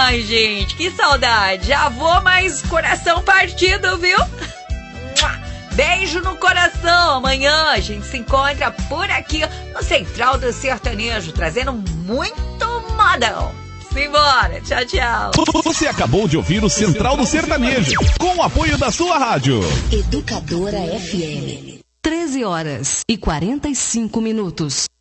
Ai, gente, que saudade. Já vou, mas coração partido, viu? Beijo no coração. Amanhã a gente se encontra por aqui no Central do Sertanejo, trazendo muito modão. Simbora, tchau, tchau. Você acabou de ouvir o Central do Sertanejo, com o apoio da sua rádio Educadora FM. 13h45.